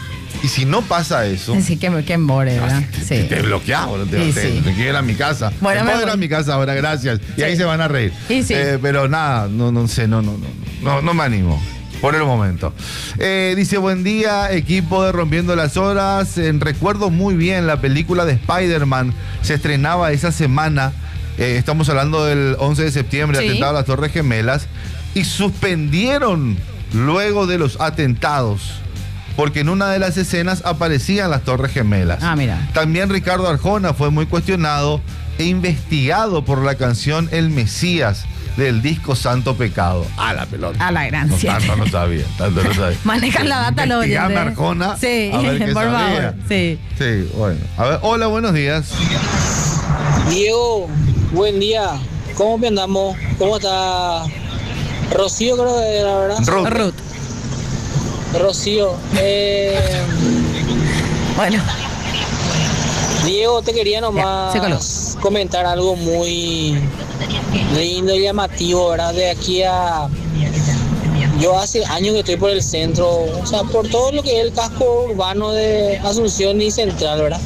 Y si no pasa eso, Así que, que embore, ¿verdad? te, Sí. te bloqueás, boludo, te, Sí, te- sí. te quiero ir a mi casa. Bueno, Te me puedo ir a voy. mi casa ahora, gracias. Y Sí. ahí se van a reír. Y sí. Eh, pero nada, no, no sé, no, no, no, no, no me animo. Por el momento. Eh, dice, buen día, equipo de Rompiendo las Horas. Eh, recuerdo muy bien la película de Spider-Man. Se estrenaba esa semana. Eh, estamos hablando del once de septiembre, Sí. atentado a las Torres Gemelas. Y suspendieron luego de los atentados. Porque en una de las escenas aparecían las Torres Gemelas. Ah, mira. También Ricardo Arjona fue muy cuestionado e investigado por la canción El Mesías del disco Santo Pecado. A la pelota. A la gran No, siete. tanto no sabía, tanto no sabía. Manejan la data los Investigame oyentes. Arjona. Sí, a ver qué por sabía. favor. Sí. Sí, bueno. A ver, hola, buenos días. Diego, buen día. ¿Cómo andamos? ¿Cómo está Rocío, creo que era, verdad? Ruth. Ruth. Rocío. Eh, Bueno, Diego, te quería Ya, se coló. nomás comentar algo muy lindo y llamativo, ¿verdad? De aquí a... Yo hace años que estoy por el centro, o sea, por todo lo que es el casco urbano de Asunción y Central, ¿verdad?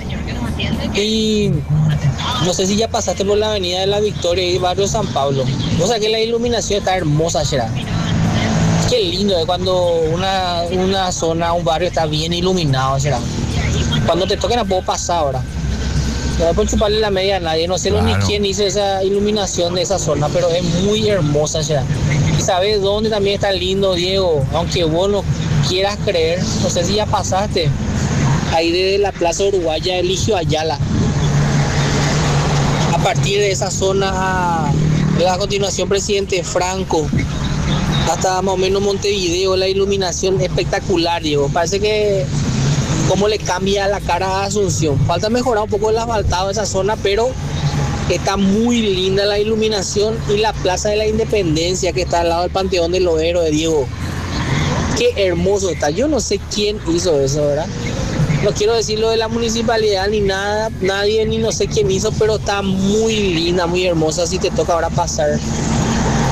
Y no sé si ya pasaste por la avenida de la Victoria y barrio San Pablo. O sea que la iluminación está hermosa, Shera. Qué lindo es cuando una, una zona, un barrio está bien iluminado, Shera. Cuando te toquen no puedo pasar ahora. No puedo chuparle la media a nadie, no sé Claro. ni quién hizo esa iluminación de esa zona, pero es muy hermosa, Shera. ¿Y sabes dónde también está lindo, Diego? Aunque vos no quieras creer, no sé si ya pasaste. Ahí desde la Plaza Uruguaya, Eligio Ayala. A partir de esa zona, de la continuación Presidente Franco, hasta más o menos Montevideo, la iluminación espectacular, Diego. Parece que cómo le cambia la cara a Asunción. Falta mejorar un poco el asfaltado de esa zona, pero está muy linda la iluminación y la Plaza de la Independencia que está al lado del Panteón de los Héroes, Diego. Qué hermoso está. Yo no sé quién hizo eso, ¿verdad? No quiero decir lo de la municipalidad ni nada, nadie ni no sé quién hizo, pero está muy linda, muy hermosa. Si te toca ahora pasar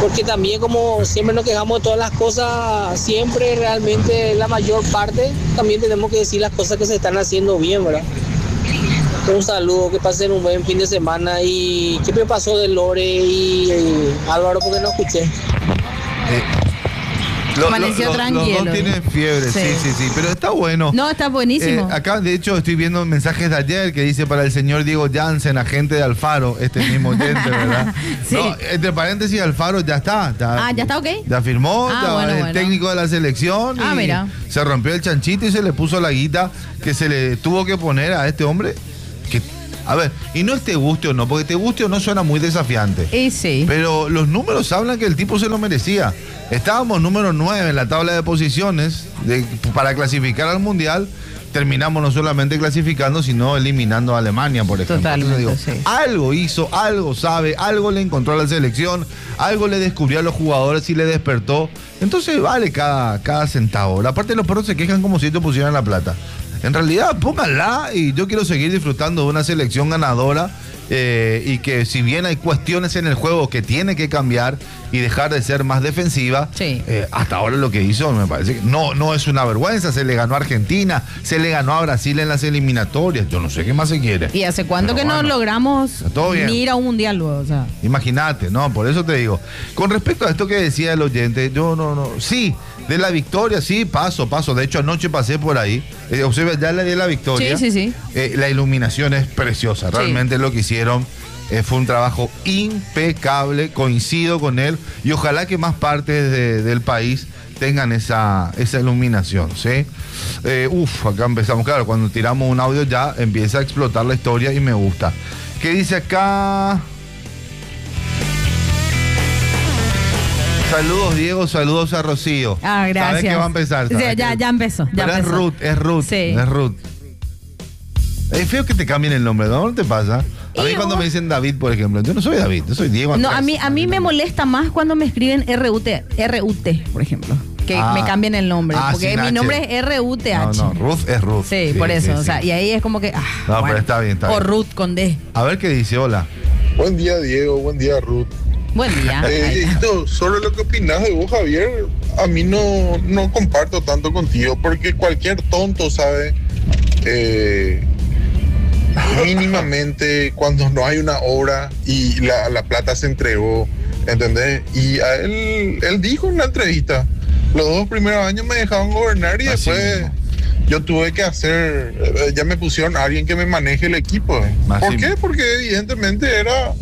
porque también como siempre nos quejamos de todas las cosas, siempre realmente la mayor parte, también tenemos que decir las cosas que se están haciendo bien, ¿verdad? Un saludo, que pasen un buen fin de semana. ¿Y qué me pasó de Lore y, y Álvaro? Porque no escuché. Eh, lo- Amaneció lo- lo- tranquilo. Los dos tienen fiebre, sí, Sí. sí, sí, pero está bueno. No, está buenísimo. Eh, acá, de hecho, estoy viendo mensajes de ayer que dice para el señor Diego Jansen, agente de Alfaro, este mismo oyente, ¿verdad? Sí. No, entre paréntesis, Alfaro ya está. Ah, ¿ya está ok? Ya firmó, Ah, ya bueno, es el bueno. técnico de la selección. Ah, y mira. se rompió el chanchito y se le puso la guita que se le tuvo que poner a este hombre. Que, a ver, y no es te guste o no, porque te guste o no suena muy desafiante. Y sí. Pero los números hablan que el tipo se lo merecía. Estábamos número nueve en la tabla de posiciones de- para clasificar al Mundial. Terminamos no solamente clasificando, sino eliminando a Alemania, por ejemplo. Totalmente, Entonces, digo, sí. algo hizo, algo sabe, algo le encontró a la selección, algo le descubrió a los jugadores y le despertó. Entonces vale cada, cada centavo. Aparte, los perros se quejan como si te pusieran la plata. En realidad, pónganla y yo quiero seguir disfrutando de una selección ganadora eh, y que si bien hay cuestiones en el juego que tiene que cambiar y dejar de ser más defensiva, Sí. eh, hasta ahora lo que hizo me parece que no, no es una vergüenza. Se le ganó a Argentina, se le ganó a Brasil en las eliminatorias. Yo no sé qué más se quiere. ¿Y hace cuánto Pero que bueno, no logramos todo bien. ni ir a un mundial luego? O sea, Imagínate, ¿no? Por eso te digo. Con respecto a esto que decía el oyente, yo no, no. Sí, de la victoria, sí, paso, paso. De hecho, anoche pasé por ahí. Eh, observa, ya le di la victoria. Sí, sí, sí. Eh, la iluminación es preciosa. Realmente lo que hicieron eh, fue un trabajo impecable. Coincido con él. Y ojalá que más partes de- del país tengan esa, esa iluminación, ¿sí? Eh, uf, acá empezamos. Claro, cuando tiramos un audio ya empieza a explotar la historia y me gusta. ¿Qué dice acá? Saludos, Diego, saludos a Rocío. ah, gracias. ¿Sabes que va a empezar? Sí, ¿Sabes ya, que- ya empezó. Ya Pero es empezó. Ruth, es Ruth, Sí. es Ruth. Es feo que te cambien el nombre, ¿no? ¿No te pasa? A mí Y cuando vos- me dicen David, por ejemplo, yo no soy David, yo soy Diego. No, atrás. a mí, a mí me molesta más cuando me escriben R U T, R U T, por ejemplo. Que Ah. me cambien el nombre. Ah, porque sin mi H. nombre es R U T H. No, no, Ruth es Ruth. Sí, por eso. sí, o sea, sí. y ahí es como que. Ah, No, bueno. pero está bien, está O bien. Ruth con D. A ver qué dice, hola. Buen día, Diego. Buen día, Ruth. Buen día. Eh, Ahí está. Dieguito, sobre lo que opinás de vos, Javier, a mí no, no comparto tanto contigo, porque cualquier tonto sabe eh, mínimamente cuando no hay una obra y la, la plata se entregó, ¿entendés? Y a él, él dijo en la entrevista, los dos primeros años me dejaron gobernar y Así después mismo. yo tuve que hacer, eh, ya me pusieron a alguien que me maneje el equipo. eh. Así ¿Por qué? mismo. Porque evidentemente era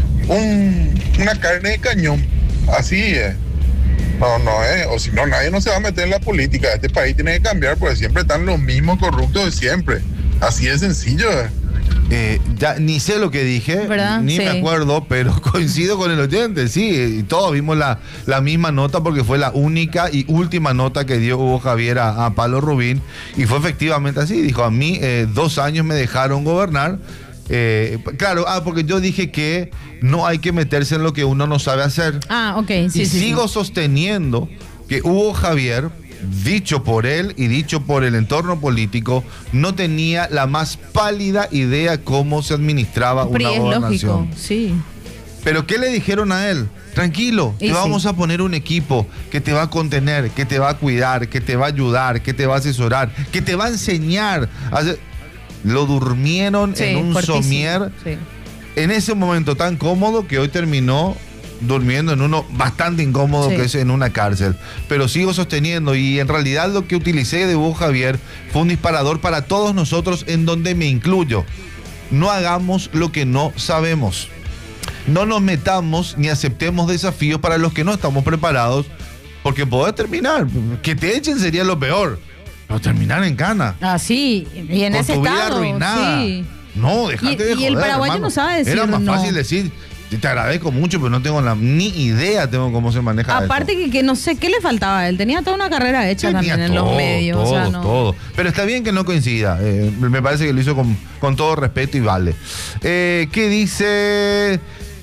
un, una carne de cañón. Así es. No, no es. O si no, nadie no se va a meter en la política. Este país tiene que cambiar porque siempre están los mismos corruptos de siempre. Así de sencillo. eh. Eh, ya ni sé lo que dije, ¿Verdad? ni Sí. me acuerdo, pero coincido con el oyente, sí, y todos vimos la, la misma nota porque fue la única y última nota que dio Hugo Javier a, a Pablo Rubín y fue efectivamente así, dijo, a mí eh, dos años me dejaron gobernar, eh, claro, ah, porque yo dije que no hay que meterse en lo que uno no sabe hacer. Ah, ok. Sí, y sí, sigo sí. sosteniendo que Hugo Javier, dicho por él y dicho por el entorno político, no tenía la más pálida idea cómo se administraba Pero una es gobernación. lógico. Sí. Pero ¿qué le dijeron a él? Tranquilo, Y te sí. vamos a poner un equipo que te va a contener, que te va a cuidar, que te va a ayudar, que te va a asesorar, que te va a enseñar a hacer... Lo durmieron Sí, en un fuertísimo. somier Sí. en ese momento tan cómodo que hoy terminó durmiendo en uno bastante incómodo, Sí. que es en una cárcel. Pero sigo sosteniendo y en realidad lo que utilicé de Hugo Javier fue un disparador para todos nosotros, en donde me incluyo. No hagamos lo que no sabemos. No nos metamos ni aceptemos desafíos para los que no estamos preparados, porque podés terminar. Que te echen sería lo peor. Pero terminar en cana. Ah, sí. Y en con ese tu vida estado. arruinada. Sí. No, dejate Y- de y joder, el paraguayo hermano. no sabe decir Era más no. fácil decir, te agradezco mucho, pero no tengo la, ni idea tengo cómo se maneja Aparte eso. que, que no sé qué le faltaba a él. Tenía toda una carrera hecha Tenía también en todo, los medios. Todo, o sea, no. todo. Pero está bien que no coincida. eh, me parece que lo hizo con, con todo respeto y vale. Eh, ¿Qué dice?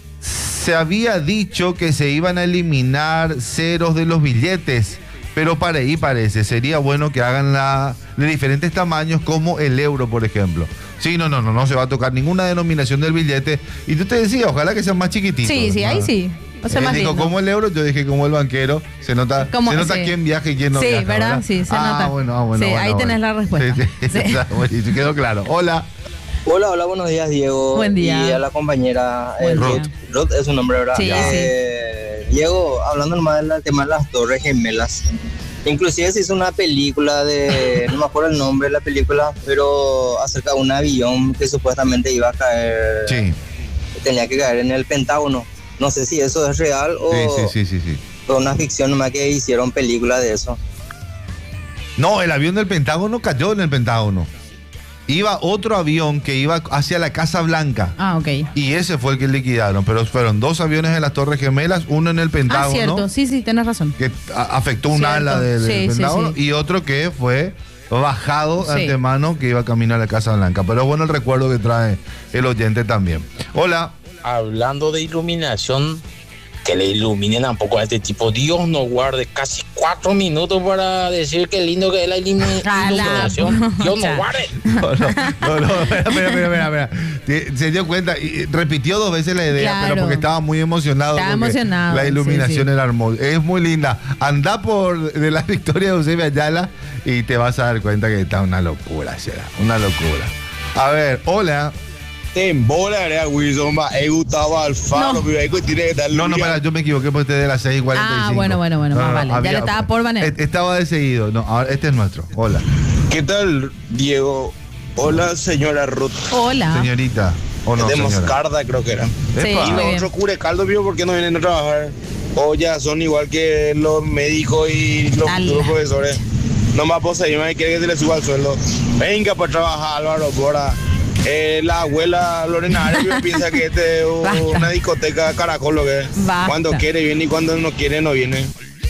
Se había dicho que se iban a eliminar ceros de los billetes, pero para ahí parece, sería bueno que hagan la de diferentes tamaños, como el euro, por ejemplo. Sí, no, no, no, no se va a tocar ninguna denominación del billete. Y tú te decías, ojalá que sean más chiquititos. Sí, sí, ahí ¿no? sí. O sea, Él más dijo lindo. como el euro, yo dije como el banquero. Se nota, Como- se nota sí. quién viaja y quién no Sí, viaja. ¿verdad? Sí, se ah, nota. Bueno, ah, bueno, Sí, bueno, ahí tenés bueno. la respuesta. Sí, sí, Sí. está buenísimo, quedó claro. Hola. Hola, hola, buenos días, Diego. Buen día. Y a la compañera eh, Buen Ruth. día. Ruth es su nombre, ¿verdad? Sí, Eh, Diego, hablando nomás del tema de las Torres Gemelas. Inclusive se hizo una película de, no me acuerdo el nombre de la película, pero acerca de un avión que supuestamente iba a caer, Sí, tenía que caer en el Pentágono. No sé si eso es real o sí, sí, sí, sí, sí. fue una ficción nomás que hicieron película de eso. No, el avión del Pentágono cayó en el Pentágono. Iba otro avión que iba hacia la Casa Blanca. Ah, ok. Y ese fue el que liquidaron. Pero fueron dos aviones en las Torres Gemelas, uno en el Ah, Pentágono. cierto. Sí, sí, tenés razón. Que a- afectó un Cierto. ala de- del Sí, sí, Pentágono. sí. Y otro que fue bajado Sí. de antemano que iba camino a la Casa Blanca. Pero es bueno el recuerdo que trae el oyente también. Hola. Hablando de iluminación, que le iluminen tampoco a este tipo. Dios nos guarde casi cuatro minutos para decir qué lindo que es la ilumi- A la- iluminación. Dios Ya. nos guarde. No, no, no, no, espera, espera, espera, espera, espera. Se- Se dio cuenta y repitió dos veces la idea, Claro. pero porque estaba muy emocionado. Estaba porque emocionado, La iluminación sí, sí. era hermosa. Es muy linda. Anda por de la victoria de Eusebio Ayala y te vas a dar cuenta que está una locura, será. Una locura. A ver, hola. Te embola, ¿verdad, Wilson? Va, he gustado al faro, No. pero hay que tiene que darle No, no, un día. espera, yo me equivoqué porque este es de las seis y cuarenta y cinco. Ah, bueno, bueno, bueno, más vale. Ya le estaba por banear. e- Estaba de seguido. No, ahora este es nuestro. Hola. ¿Qué tal, Diego? Hola, señora Ruth. Hola. Señorita. O no, de señora. Moscarda, creo que era. Sí, Epa. Y muy los bien. otros curecaldos, ¿vio? ¿Por qué no vienen a trabajar? O ya son igual que los médicos y los Ala. futuros profesores. Nomás poseímos y quiere que se le suba el sueldo. Venga para trabajar, Álvaro, Bora. Eh, la abuela Lorena Arevio piensa que este es un- Basta. una discoteca caracol, lo que es. Basta. Cuando quiere viene y cuando no quiere no viene.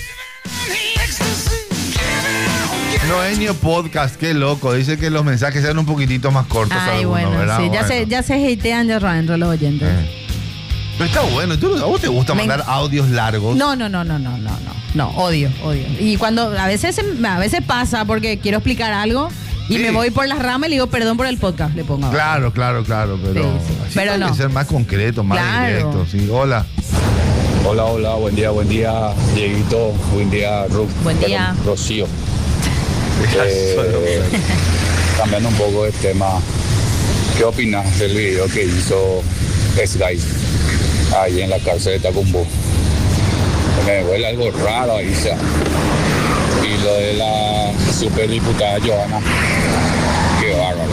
Noenio Podcast, qué loco. Dice que los mensajes sean un poquitito más cortos. Ay, algunos, bueno, ¿verdad? sí. Ya Bueno. se, ya se hatean ya entre los oyentes. Eh. Pero está bueno. ¿Tú- ¿A vos te gusta Me- mandar audios largos? No, no, no, no, no, no, no. No, odio, odio. Y cuando a veces se- a veces pasa porque quiero explicar algo y Sí. me voy por las ramas y le digo perdón por el podcast, le pongo. Claro, claro, claro. Pero, Sí, sí. así Pero tiene no. que ser más concreto, más Claro. directo. Sí. Hola. Hola, hola, buen día, buen día, Dieguito, buen día, Ruth. Buen día. Perdón, Rocío. Eh, cambiando un poco de tema, ¿qué opinas del video que hizo S-Guy ahí en la cárcel de Tacumbo? Me huele algo raro ahí, o sea. Y lo de la superdiputada Johanna, qué bárbaro.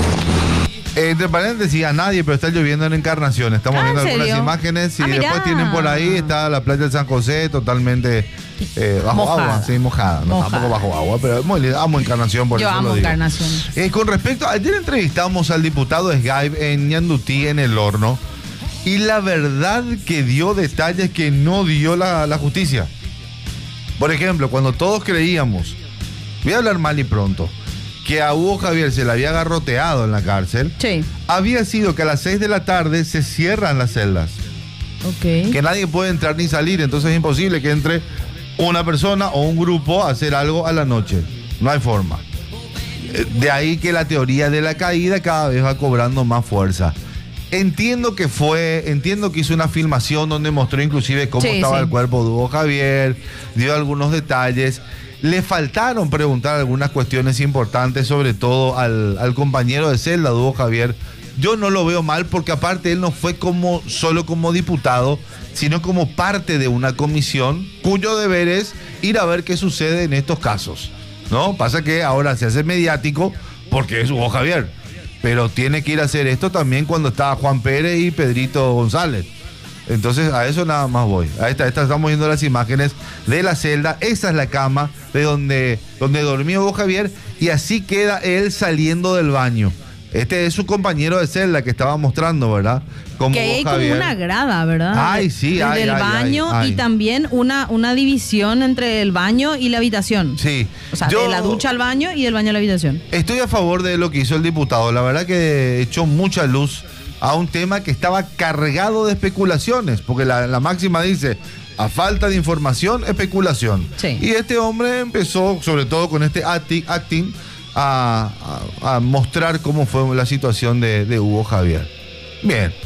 Eh, entre paréntesis, a nadie, pero está lloviendo en Encarnación. Estamos Ah, viendo ¿en algunas serio? imágenes y Ah, mirá. después tienen por ahí, está la playa de San José totalmente eh, bajo Mojada. agua, sí, mojada, no, Mojada. tampoco bajo agua, pero es muy lindo. Amo Encarnación, por Yo eso lo amo digo. Encarnación. Eh, con respecto, ayer entrevistamos al diputado Skype en Ñandutí, en el horno, y la verdad que dio detalles que no dio la, la justicia. Por ejemplo, cuando todos creíamos, voy a hablar mal y pronto, que a Hugo Javier se le había garroteado en la cárcel, Sí. había sido que a las seis de la tarde se cierran las celdas, Ok. que nadie puede entrar ni salir, entonces es imposible que entre una persona o un grupo a hacer algo a la noche. No hay forma. Eh, De ahí que la teoría de la caída cada vez va cobrando más fuerza. Entiendo que fue, entiendo que hizo una filmación donde mostró inclusive cómo Sí, estaba sí. el cuerpo de Hugo Javier, dio algunos detalles. Le faltaron preguntar algunas cuestiones importantes, sobre todo al, al compañero de celda de Hugo Javier. Yo no lo veo mal porque aparte él no fue como solo como diputado, sino como parte de una comisión cuyo deber es ir a ver qué sucede en estos casos, ¿no? Pasa que ahora se hace mediático porque es Hugo Javier, pero tiene que ir a hacer esto también cuando estaba Juan Pérez y Pedrito González. Entonces a eso nada más voy. A esta, esta estamos viendo las imágenes de la celda. Esa es la cama de donde, donde dormía Hugo Javier y así queda él saliendo del baño. Este es su compañero de celda que estaba mostrando, ¿verdad? Como Que hay Hugo como Javier. una grada, ¿verdad? Ay, sí, El ay, del ay, baño ay, ay. y también una, una división entre el baño y la habitación. Sí. O sea, Yo de la ducha al baño y del baño a la habitación. estoy a favor de lo que hizo el diputado. La verdad que echó mucha luz a un tema que estaba cargado de especulaciones, porque la, la máxima dice, a falta de información, especulación. Sí. Y este hombre empezó, sobre todo con este acti- acting, a, a- a mostrar cómo fue la situación de, de Hugo Javier. Bien.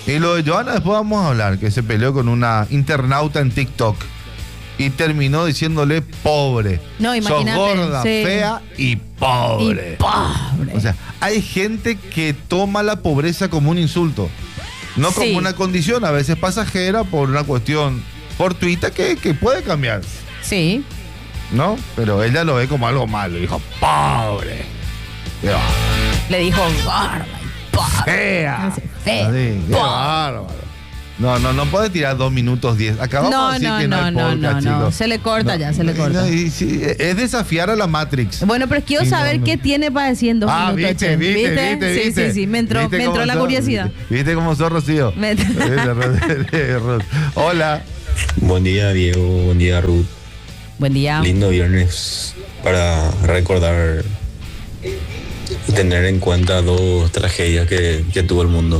Y lo de Johanna después vamos a hablar, que se peleó con una internauta en TikTok y terminó diciéndole pobre. No, imagínate. Sos gorda, sí. fea y pobre. Y pobre. O sea, hay gente que toma la pobreza como un insulto, no como Sí. una condición, a veces pasajera, por una cuestión fortuita que, que puede cambiar, Sí. ¿no? Pero ella lo ve como algo malo, dijo pobre. Qué bárbaro. Le dijo gorda y pobre. Fea. Dice, fea, Así, qué pobre. bárbaro. No, no, no puede tirar dos minutos diez. Acabamos No, de decir no, que no, no, hay no, podcast, no, no. chicos. Se le corta ya, se le corta. No, y sí, es desafiar a la Matrix. Bueno, pero quiero Sí, no, saber no. qué tiene para decir en dos Ah, minutos. viste, che. viste, viste, Sí, viste. sí, sí, me entró, ¿Viste me entró cómo la sos? curiosidad. ¿Viste cómo sos, Rocío? Me- ¿Viste, Ruth? Hola. Buen día, Diego. Buen día, Ruth. Buen día. Lindo viernes para recordar y tener en cuenta dos tragedias que, que tuvo el mundo.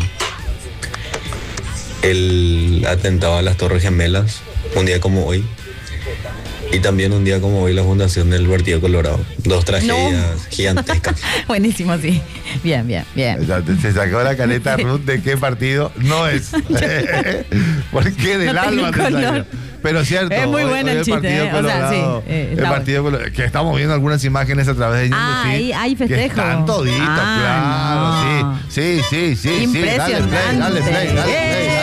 El atentado a las Torres Gemelas, un día como hoy, y también un día como hoy la fundación del Partido Colorado. Dos tragedias gigantescas. Buenísimo, sí. Bien, bien, bien. Ya te- Se sacó la careta Ruth de qué partido no es. ¿Por qué del No tengo alma te color. salió? Pero cierto. Es muy hoy- bueno hoy el chiste, Partido ¿eh? O sea, sí, Colorado, eh, el está Partido Colorado, que estamos viendo algunas imágenes a través de Ah, YouTube, ahí hay que festejo. están toditos, Ah, claro, no. sí, sí, sí, sí, sí, dale play, dale play, dale play. ¡Eh!